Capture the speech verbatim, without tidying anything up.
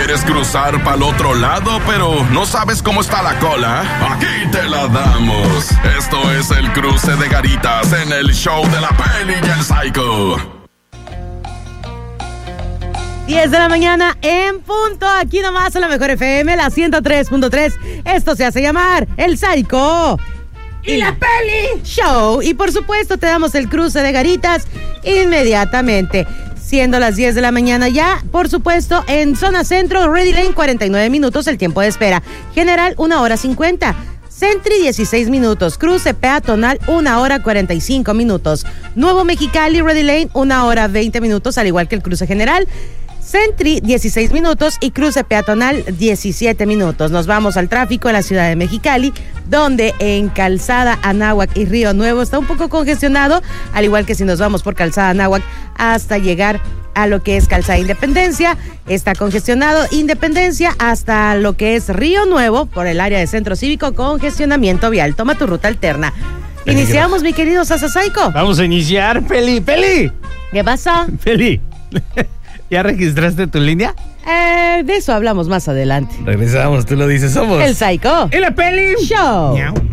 ¿Quieres cruzar para el otro lado, pero no sabes cómo está la cola? Aquí te la damos. Esto es el cruce de garitas en el show de la Peli y el Psycho. diez de la mañana en punto, aquí nomás en la Mejor F M, la ciento tres punto tres. Esto se hace llamar El Psycho y la Peli Show. Y por supuesto te damos el cruce de garitas inmediatamente. Siendo las diez de la mañana ya, por supuesto, en zona centro, Ready Lane, cuarenta y nueve minutos el tiempo de espera. General, una hora cincuenta. Sentry, dieciséis minutos. Cruce peatonal, una hora cuarenta y cinco minutos. Nuevo Mexicali, Ready Lane, una hora veinte minutos, al igual que el cruce general. Sentry, dieciséis minutos y cruce peatonal, diecisiete minutos. Nos vamos al tráfico en la ciudad de Mexicali, donde en Calzada Anáhuac y Río Nuevo está un poco congestionado, al igual que si nos vamos por Calzada Anáhuac hasta llegar a lo que es Calzada Independencia, está congestionado. Independencia hasta lo que es Río Nuevo, por el área de Centro Cívico, congestionamiento vial. Toma tu ruta alterna. Peligroso. Iniciamos, mi querido Sasa Psycho. Vamos a iniciar, Peli, Peli. ¿Qué pasa? Peli. ¿Ya registraste tu línea? Eh, de eso hablamos más adelante. Regresamos, tú lo dices, somos El Psycho y la Peli Show. Miau.